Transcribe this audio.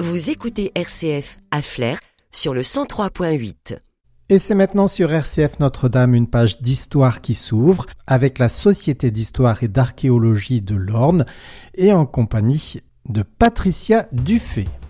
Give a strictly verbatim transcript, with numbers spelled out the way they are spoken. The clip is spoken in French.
Vous écoutez R C F à Flers sur le cent trois virgule huit. Et c'est maintenant sur R C F Notre-Dame une page d'histoire qui s'ouvre avec la Société d'histoire et d'archéologie de l'Orne et en compagnie de Patricia Dufay.